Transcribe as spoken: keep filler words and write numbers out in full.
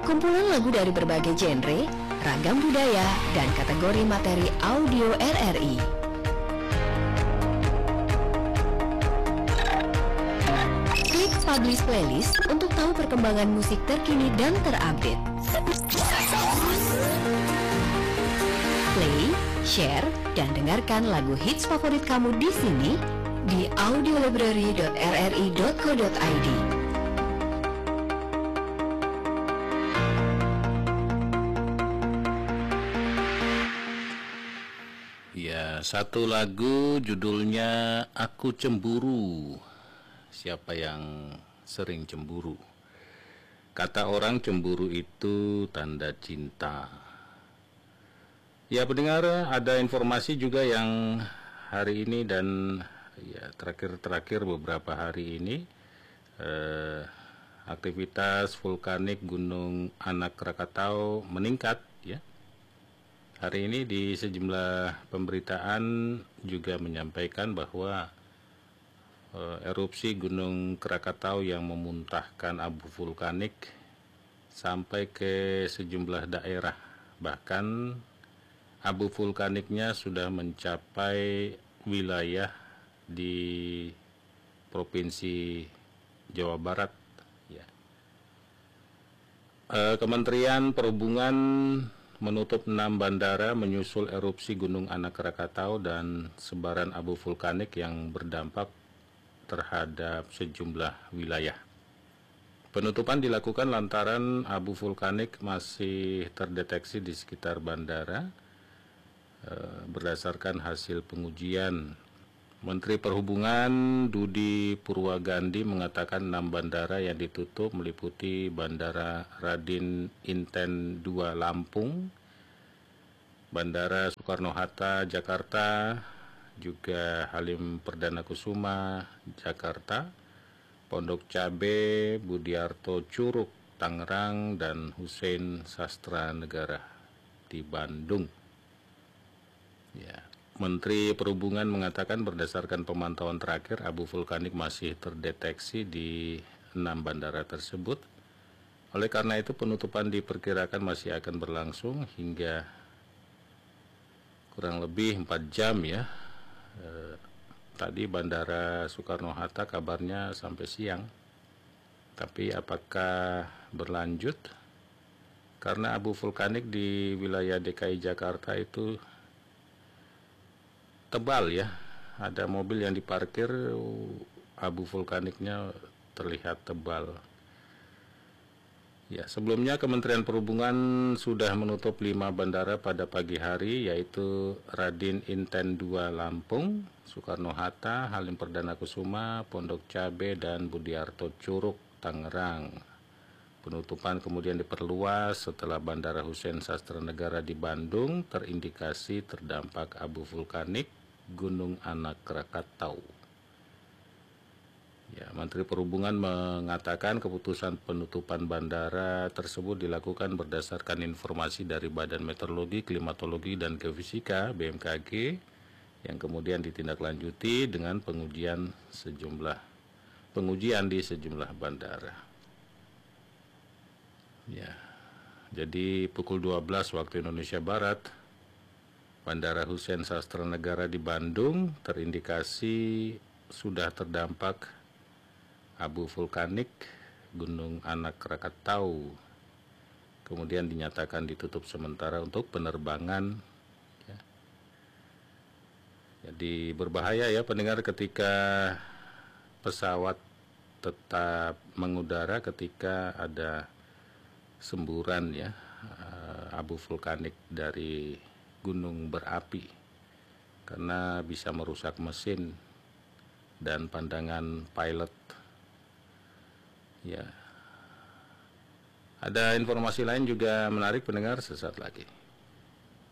Kumpulan lagu dari berbagai genre, ragam budaya, dan kategori materi audio R R I. Klik Publish Playlist untuk tahu perkembangan musik terkini dan terupdate. Play, share, dan dengarkan lagu hits favorit kamu di sini di audiolibrary dot r r i dot co dot i d. Ya, satu lagu judulnya Aku Cemburu. Siapa yang sering cemburu? Kata orang cemburu itu tanda cinta. Ya pendengar, ada informasi juga yang hari ini dan ya terakhir-terakhir beberapa hari ini eh, aktivitas vulkanik Gunung Anak Krakatau meningkat ya. Hari ini di sejumlah pemberitaan juga menyampaikan bahwa e, erupsi Gunung Krakatau yang memuntahkan abu vulkanik sampai ke sejumlah daerah. Bahkan abu vulkaniknya sudah mencapai wilayah di Provinsi Jawa Barat. Ya. E, Kementerian Perhubungan menutup enam bandara menyusul erupsi Gunung Anak Krakatau dan sebaran abu vulkanik yang berdampak terhadap sejumlah wilayah. Penutupan dilakukan lantaran abu vulkanik masih terdeteksi di sekitar bandara eh, berdasarkan hasil pengujian. Menteri Perhubungan Dudi Purwagandi mengatakan enam bandara yang ditutup meliputi Bandara Radin Inten dua Lampung, Bandara Soekarno-Hatta Jakarta, juga Halim Perdana Kusuma Jakarta, Pondok Cabe Budiarto Curug Tangerang, dan Hussein Sastra Negara di Bandung. Ya. Menteri Perhubungan mengatakan berdasarkan pemantauan terakhir abu vulkanik masih terdeteksi di enam bandara tersebut. Oleh karena itu penutupan diperkirakan masih akan berlangsung hingga kurang lebih empat jam ya. E, tadi Bandara Soekarno-Hatta kabarnya sampai siang. Tapi apakah berlanjut? Karena abu vulkanik di wilayah D K I Jakarta itu tebal ya, ada mobil yang diparkir abu vulkaniknya terlihat tebal. Ya, sebelumnya Kementerian Perhubungan sudah menutup lima bandara pada pagi hari, yaitu Radin Inten dua Lampung, Soekarno-Hatta, Halim Perdana Kusuma, Pondok Cabe, dan Budiarto Curug Tangerang. Penutupan kemudian diperluas setelah Bandara Hussein Sastra Negara di Bandung terindikasi terdampak abu vulkanik Gunung Anak Krakatau. Ya, Menteri Perhubungan mengatakan keputusan penutupan bandara tersebut dilakukan berdasarkan informasi dari Badan Meteorologi, Klimatologi, dan Geofisika B M K G yang kemudian ditindaklanjuti dengan pengujian sejumlah pengujian di sejumlah bandara. Ya, jadi pukul dua belas waktu Indonesia Barat, Bandara Hussein Sastra Negara di Bandung terindikasi sudah terdampak abu vulkanik Gunung Anak Krakatau. Kemudian dinyatakan ditutup sementara untuk penerbangan. Ya. Jadi berbahaya ya pendengar ketika pesawat tetap mengudara ketika ada semburan ya abu vulkanik dari gunung berapi, karena bisa merusak mesin dan pandangan pilot. Ya, ada informasi lain juga menarik pendengar sesaat lagi.